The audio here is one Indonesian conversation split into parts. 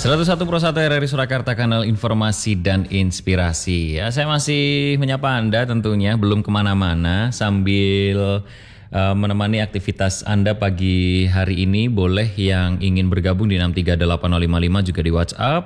101 RRI Surakarta, kanal informasi dan inspirasi. Ya, saya masih menyapa Anda tentunya, belum kemana-mana, sambil menemani aktivitas Anda pagi hari ini. Boleh yang ingin bergabung di 6380555, juga di WhatsApp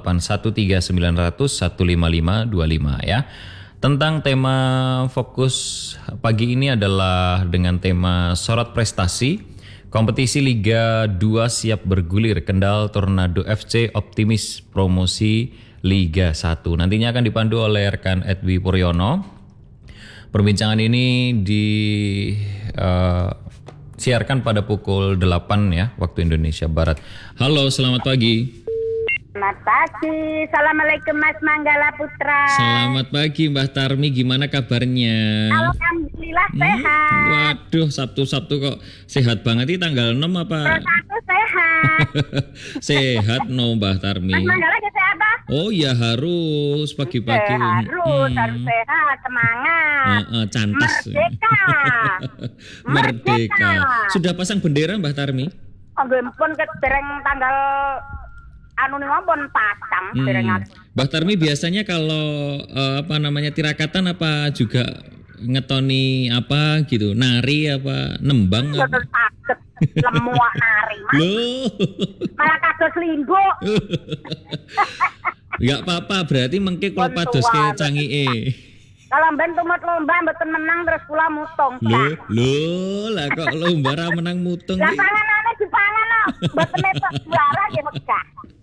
081390015525 ya. Tentang tema fokus pagi ini adalah dengan tema sorot prestasi. Kompetisi Liga 2 siap bergulir, Kendal Tornado FC optimis promosi Liga 1. Nantinya akan dipandu oleh rekan Edwi Puryono. Perbincangan ini disiarkan pada pukul 8 ya, waktu Indonesia Barat. Halo, selamat pagi. Selamat pagi, Assalamualaikum Mas Manggala Putra. Selamat pagi Mbah Tarmi, gimana kabarnya? Alhamdulillah sehat. Waduh, Sabtu-Sabtu kok sehat banget. Ini tanggal 6 apa? Satu sehat. Sehat no Mbah Tarmi. Mas Manggala sehat apa? Oh ya, harus pagi-pagi. Harus sehat, semangat. Cantik. Merdeka. Sudah pasang bendera Mbah Tarmi? Nggih pun kedereng tanggal pun pasang derengan. Mbah Tarmi biasanya kalau tirakatan apa juga ngetoni apa gitu, nari apa nembang apa? Betul sakit lemuak nari. Loh. Malah kados linggo. Enggak apa-apa, berarti mengke kula padoske cangike. Kalau mben tumut lomba mboten menang terus kula mutung. Loh, lah kok lomba ra menang mutung. Lah panganane dipangan kok. Mboten etok juara nggih megah.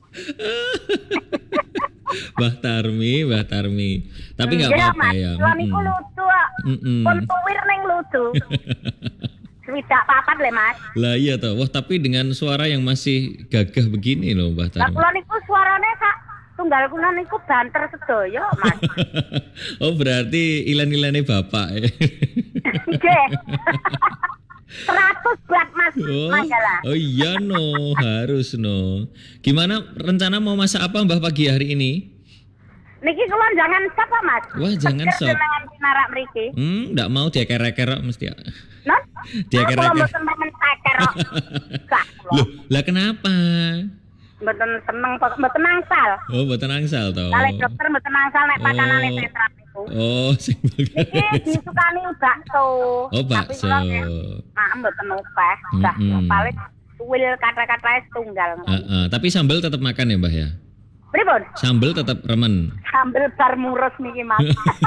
Mbah Tarmi. Tapi enggak apa-apa ya. Lah niku lucu kok. Pun tuwir ning lucu. Swidak papat le Mas. Lah iya toh. Wah, tapi dengan suara yang masih gagah begini loh Mbah Tarmi. Lah kula niku suarane sak tunggal kula niku banter sedaya Mas. Oh, berarti ilan-ilane bapak ya. Nggih. 100 buat Mas Manggala. Oh iya no, harus no. Gimana rencana mau masak apa Mbah pagi hari ini? Niki kula jangan sop Mas. Wah, jangan sop. Jangan pinarak mriki. Enggak mau dieker-eker mesti. Non? Dieker-eker. Kula mboten temen teker kok. Loh, lah kenapa? Mboten seneng mboten angsal. Oh, mboten angsal toh. Kali dokter mboten angsal nek pakanane sentra niku. Oh, sing iki disukani bakso. Oh, bakso. Mboten upah. Paling tuwil kata-katae setunggal. Tapi sambal tetap makan ya, Mbah ya? Pripun? Sambal tetap remen. Sambal bar murus niki, Mas.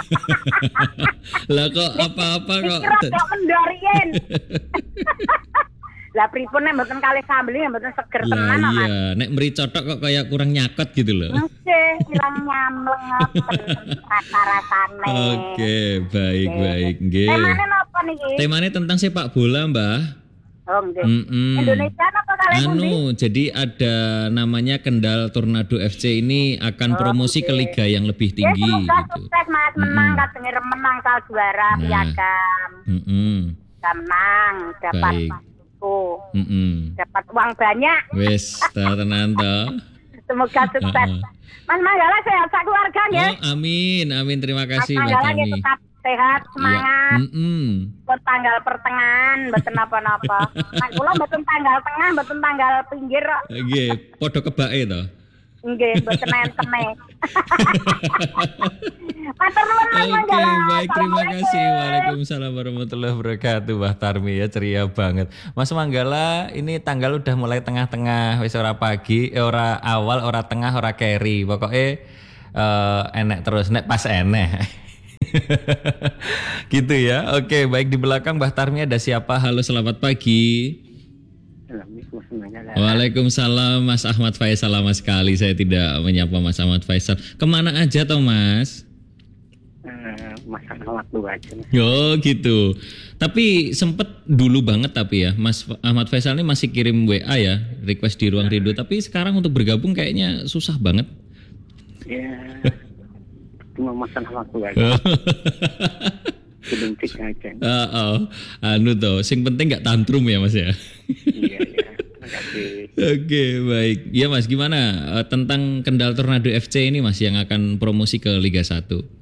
Lah kok apa-apa kok. Kok mendorien. Lah pripun nek mboten kalih sambel ya mboten seger tenan Mas. Iya, nek mericotok kok kayak kurang nyakot gitu loh. Nggih, ilang nyamleng rasa-rasane. Oke, baik nggih. Temane napa niki? Temane tentang sepak bola, Mbah. Oh nggih. Indonesia napa kalih pundi? Jadi ada namanya Kendal Tornado FC ini akan promosi ke liga yang lebih tinggi gitu. Sukses Mas, menang katenge menang kal juara piagam. Menang dapat dapat uang banyak. Wes, tenan toh. Semoga sukses. Mas Manggala sehat sak keluarga nggih. Oh, amin. Terima kasih Mas Manggala nggih tetap sehat, semangat. Buat tanggal pertengahan mboten napa-napa. Nek kula mboten tanggal tengah, mboten tanggal pinggir kok. Nggih, padha kebake to. Nggih, mboten enteme. Matur nuwun Mas Manggala. Oke, baik, terima kasih. Waalaikumsalam warahmatullahi wabarakatuh. Mbah Tarmi ya, ceria banget. Mas Manggala, ini tanggal udah mulai tengah-tengah, wis ora pagi, ora awal, ora tengah, ora keri. Pokoknya enek terus, nek pas enek. Gitu ya. Oke, baik, di belakang Mbah Tarmi ada siapa? Halo, selamat pagi. Waalaikumsalam Mas Ahmad Faisal. Lama sekali saya tidak menyapa Mas Ahmad Faisal. Kemana aja toh Mas? Masalah waktu aja. Oh gitu. Tapi sempet dulu banget tapi ya Mas Ahmad Faisal ini masih kirim WA ya, request di ruang rindu. Tapi sekarang untuk bergabung kayaknya susah banget. Ya, cuma masalah waktu aja. Sebentik aja. Anu toh, sing penting nggak tantrum ya Mas ya. Iya. Oke, baik. Ya Mas, gimana tentang Kendal Tornado FC ini Mas yang akan promosi ke Liga 1?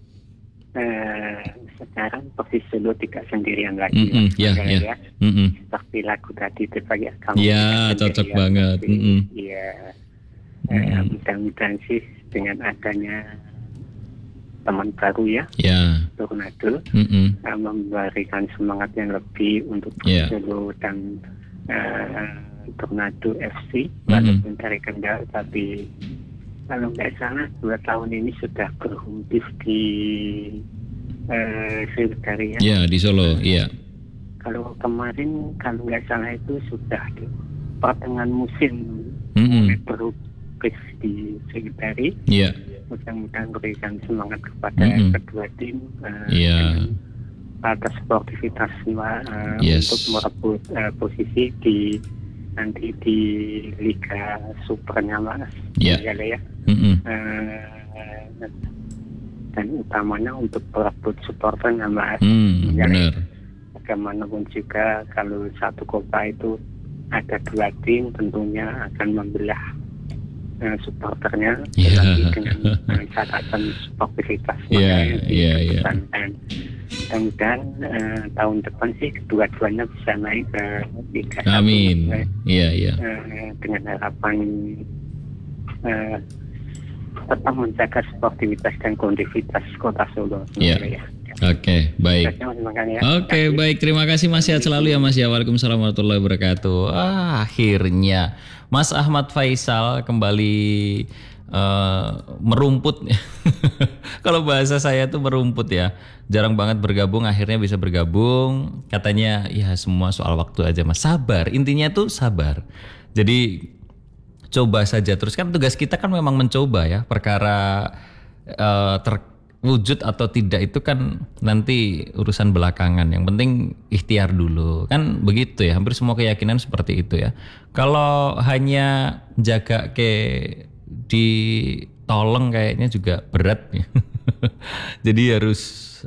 Sekarang posisi lo tidak sendirian lagi. Ya. Seperti lagu tadi itu bagi kamu. Iya, cocok banget. Iya. Mudah-mudahan sih dengan adanya teman baru ya, Tornado, memberikan semangat yang lebih untuk Persisolo dan Tornado FC, walaupun dari Kendal, tapi kalau nggak salah 2 tahun ini sudah berhembus di Sriwedari ya. Ya, di Solo, iya. Kalau kemarin kalau nggak salah itu sudah di pertengahan musim mulai berhembus di Sriwedari. Iya. Mudah-mudahan berikan semangat kepada kedua tim atas sportivitasnya untuk merebut posisi di nanti di Liga Supernya Mas. Ya. Dan utamanya untuk merebut supporternya Mas. Benar. Bagaimanapun juga kalau satu kota itu ada 2 tim tentunya akan membelah supporternya dengan catatan sportivitas dan mudah-mudahan tahun depan sih kedua-duanya bisa naik ke Liga 1. Amin. Dengan harapan tetap menjaga sportivitas dan kondusivitas kota Solo. Oke, baik. Oke, baik. Terima kasih Mas, sehat selalu ya Mas ya. Waalaikumsalam warahmatullahi wabarakatuh. Akhirnya Mas Ahmad Faisal kembali merumput. Kalau bahasa saya tuh merumput ya. Jarang banget bergabung, akhirnya bisa bergabung. Katanya ya semua soal waktu aja Mas. Sabar, intinya tuh sabar. Jadi coba saja terus, kan tugas kita kan memang mencoba ya. Perkara wujud atau tidak itu kan nanti urusan belakangan. Yang penting ikhtiar dulu. Kan begitu ya, hampir semua keyakinan seperti itu ya. Kalau hanya jaga ditolong kayaknya juga berat ya. Jadi harus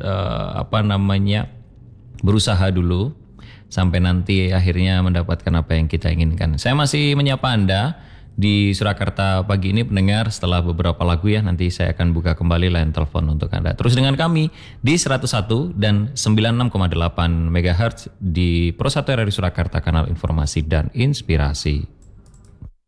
berusaha dulu sampai nanti akhirnya mendapatkan apa yang kita inginkan. Saya masih menyapa Anda di Surakarta pagi ini pendengar. Setelah beberapa lagu ya, nanti saya akan buka kembali line telepon untuk Anda. Terus dengan kami di 101 dan 96,8 MHz di Pro 1 RRI Surakarta, kanal informasi dan inspirasi.